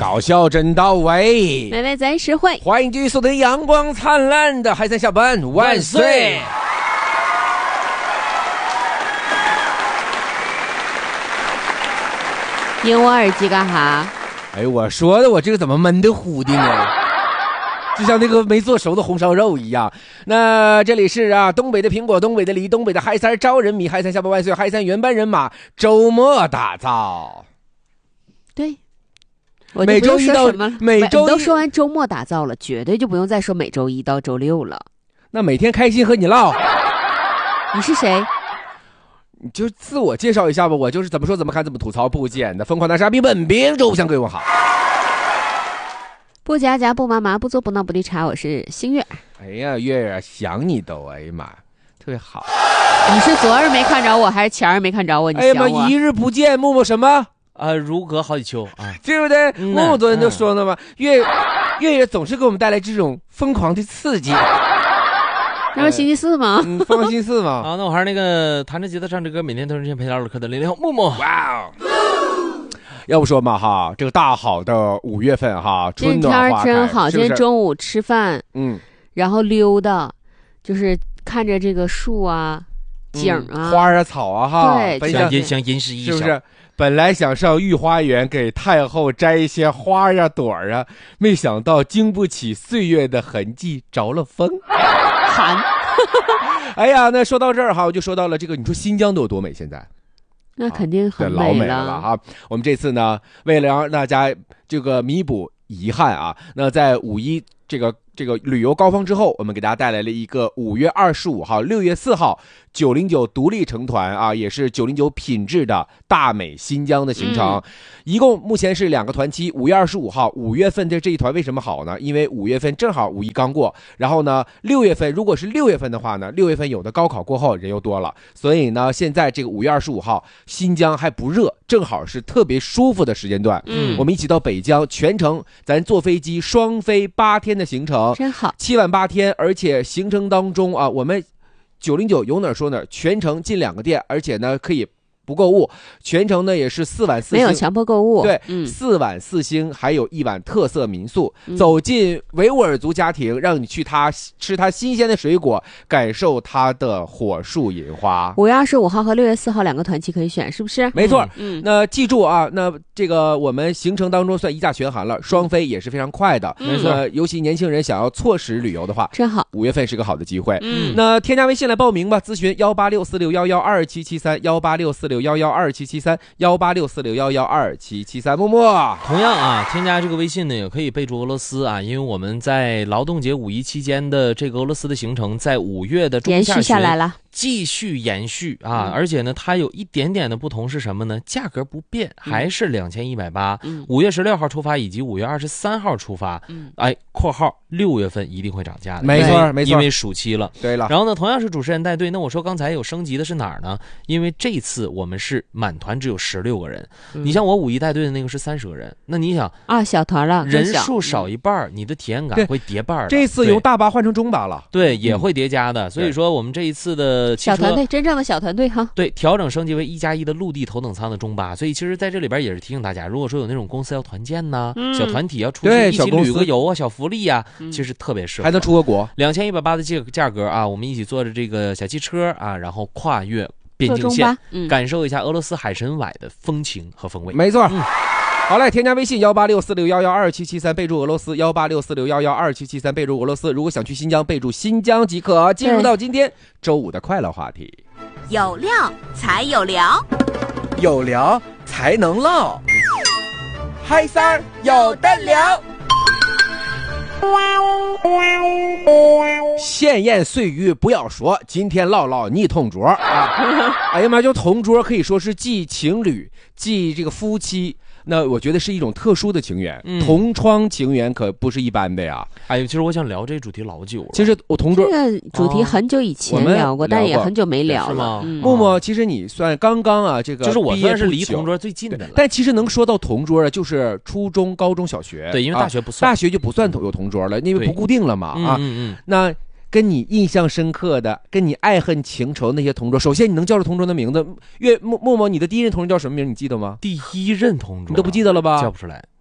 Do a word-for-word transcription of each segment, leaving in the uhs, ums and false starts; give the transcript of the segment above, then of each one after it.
搞笑真到位， 美味咱实惠， 欢迎继续收听阳光灿烂的海参下班万岁。 用我耳机干哈？ 哎，我说的我这个怎么闷的乎的呢？就像那个没做熟的红烧肉一样。那这里是啊，东北的苹果，东北的梨，东北的海参招人迷，海参下班万岁，海参原班人马周末打造。 对，我每周一到每周都说完周末打造了，绝对就不用再说每周一到周六了。 那每天开心和你唠。 你是谁？ 你就自我介绍一下吧，我就是怎么说怎么看怎么吐槽不减的疯狂大傻逼本兵周相各位问好。 不夹夹不麻麻不做不闹不绿茶，我是星月。 哎呀，月月想你都，哎呀妈，特别好。 你是昨儿没看着我，还是前儿没看着我？你哎呀妈，一日不见，默默什么？ 啊，如隔好几秋啊， 对不对？ 嗯、 默默昨天就说了嘛，嗯、月月月总是给我们带来这种疯狂的刺激。 那不星期四吗？ 嗯，疯星期四嘛。 啊，那我还是那个弹着吉他唱着歌，每天都是先陪老师课的零零后默默。 哇哦！要不说嘛哈，这个大好的五月份哈，春暖花开， 今天真好。 是是今天中午吃饭， 嗯， 然后溜达，就是看着这个树啊、景啊、 嗯、花啊、草啊哈， 对， 像吟像吟诗一是不是？本来想上御花园给太后摘一些花呀、朵啊，没想到经不起岁月的痕迹，着了风， 寒。 哎呀，那说到这儿哈，我就说到了这个，你说新疆都有多美？现在那肯定很美了，老美了了哈。我们这次呢，为了让大家这个弥补遗憾啊，那在五一这个这个旅游高峰之后，我们给大家带来了一个五月二十五号、六月四号九零九独立成团啊，也是九零九品质的大美新疆的行程。嗯、一共目前是两个团期，五月二十五号，五月份的这一团为什么好呢？因为五月份正好五一刚过，然后呢，六月份如果是六月份的话呢，六月份有的高考过后人又多了，所以呢，现在这个五月二十五号新疆还不热，正好是特别舒服的时间段。嗯，我们一起到北疆，全程咱坐飞机双飞八天的行程。 真好， 七晚八天，而且行程当中啊，我们九零九有哪儿说哪儿，全程进两个店，而且呢可以不购物，全程呢也是四晚四星， 没有强迫购物， 对， 嗯、 四晚四星，还有一晚特色民宿，嗯、走进维吾尔族家庭，让你去他吃他新鲜的水果，感受他的火树银花。 五月二十五号和六月四号两个团期可以选，是不是？ 没错， 嗯， 那记住啊，那这个我们行程当中算一价全含了，双飞也是非常快的， 没错、呃。尤其年轻人想要错时旅游的话， 真好， 五月份是个好的机会。 嗯， 那添加微信来报名吧，咨询幺八六四六幺幺二七七三幺八六四六幺幺二七七三幺八六四六幺幺二七七三，默默。 同样啊，添加这个微信呢，也可以备注俄罗斯啊，因为我们在劳动节五一期间的这个俄罗斯的行程，在五月的中下旬延续下来了。 继续延续啊、 嗯， 而且呢，它有一点点的不同是什么呢？价格不变，还是两千一百八。五月十六号出发，以及五月二十三号出发。嗯，哎，括号六月份一定会涨价的， 没错没错， 因为暑期了。 对了， 然后呢，同样是主持人带队，那我说刚才有升级的是哪儿呢？因为这次我们是满团只有十六个人，嗯、你像我五一带队的那个是三十个人，那你想啊，小团了， 人数少一半，嗯、你的体验感会叠半。 这次由大巴换成中巴了， 对，也会叠加的。嗯、所以说我们这一次的小团队，真正的小团队哈， 对，调整升级为一加一的陆地头等舱的中巴。所以其实在这里边也是提醒大家，如果说有那种公司要团建呐、嗯、小团体要出去一起旅个游啊、小福利啊，嗯、其实特别适合， 还能出个国。 两千一百八的这个价格啊，我们一起坐着这个小汽车啊，然后跨越边境线， 嗯、 感受一下俄罗斯海参崴的风情和风味。 没错。 嗯， 好嘞，添加微信幺八六四六幺幺二七七三，备注俄罗斯幺八六四六幺幺二七七三，备注俄罗斯。如果想去新疆，备注新疆即可。进入到今天周五的快乐话题， 有料才有聊， 有聊才能唠，嗨三儿有的聊。闲言碎语不要说，今天唠唠你同桌啊！哎呀妈，就同桌可以说是既情侣，既这个夫妻。那我觉得是一种特殊的情缘，嗯、同窗情缘可不是一般的呀。 哎呦，其实我想聊这个主题老久了。 其实我同桌这个主题很久以前聊过，哦、但也很久没聊了。 是吗？ 嗯、 默默，其实你算刚刚啊，这个就是我算是离同桌最近的了。 但其实能说到同桌啊，就是初中、高中小学。 对，因为大学不算， 啊、大学就不算有同桌了，因为不固定了嘛。啊， 嗯嗯嗯， 那。跟你印象深刻的，跟你爱恨情仇那些同桌，首先你能叫着同桌的名字？岳默默默，你的第一任同桌叫什么名？你记得吗？ 第一任同桌你都不记得了吧？ 叫不出来。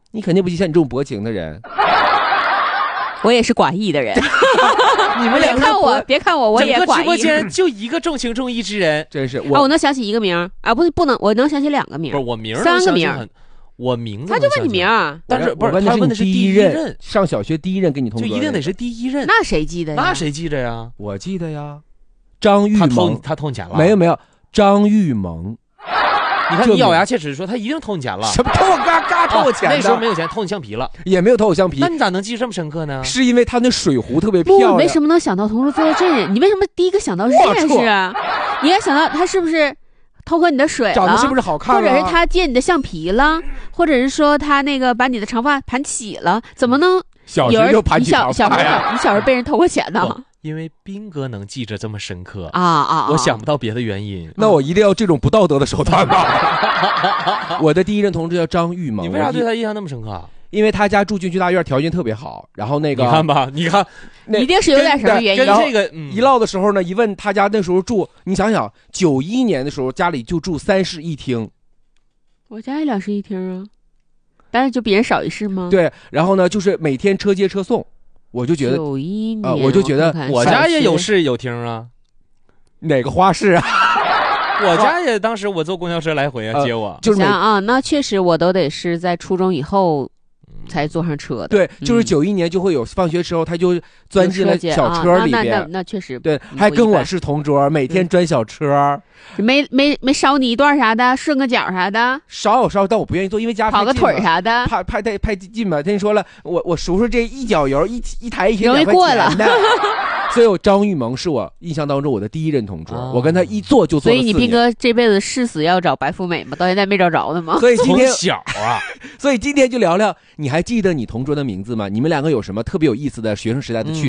你肯定不像你这种薄情的人。 我也是寡义的人。 你们别看我，别看我，我也整个直播寡义。 间就一个重情重义之人， 真是我、啊、我能想起一个名儿啊，不不能，我能想起两个名儿。 不是我名儿， 三个名儿。 我名字他就问你名儿， 但是不是问的是你第他问的是第一任， 任， 上小学第一任跟你同桌， 就一定得是第一任。 那谁记得呀？ 那谁记得呀？ 我记得呀，张玉他偷萌， 他偷你钱了？ 没有没有，张玉萌。 你看，你咬牙切齿说他一定偷你钱了。 什么偷我嘎嘎偷我钱、啊？ 那时候没有钱，偷你橡皮了， 也没有偷我橡皮。 那你咋能记这么深刻呢？ 是因为他那水壶特别漂亮。 为什么能想到同桌做的这件？你为什么第一个想到是这件事啊？你也想到他是不是偷喝你的水了？ 长得是不是好看、啊？ 或者是他借你的橡皮了？或者是说他那个把你的长发盘起了？怎么能小时候就盘起长发呀？你小时候被人偷过钱呢？ 因为斌哥能记着这么深刻啊啊！ 我想不到别的原因。 那我一定要这种不道德的手段吧？我的第一任同志叫张玉萌。 你为啥对他印象那么深刻啊？ 因为他家住军区大院，条件特别好。然后那个你看吧，你看， 一定是有点什么原因。 跟这个、嗯、 一唠的时候呢，一问他家那时候住，你想想，九一年的时候家里就住三室一厅。 我家也两室一厅啊，但是就比人少一室吗？ 对，然后呢，就是每天车接车送。我就觉得九一年、 呃，我就觉得我家也有室有厅啊， 哪个花市啊？ 我家也当时我坐公交车来回啊、呃、接我， 就是啊，那确实我都得是在初中以后才坐上车的。 对，就是九一年就会有放学时候他就钻进了小车里边， 啊、那那 那, 那确实对，还跟我是同桌，每天钻小车， 嗯、没没没捎你一段啥的，顺个脚啥的， 捎有捎，但我不愿意坐，因为家跑个腿啥的， 怕怕太太近嘛。他说了，我我叔叔这一脚油一一抬一天容易过了。 所以我张玉萌是我印象当中我的第一任同桌，哦、我跟他一坐就坐了四年。 所以你斌哥这辈子誓死要找白富美吗？到现在没找着呢吗？ 所以今天小啊， 所以今天就聊聊，你还记得你同桌的名字吗？你们两个有什么特别有意思的学生时代的趣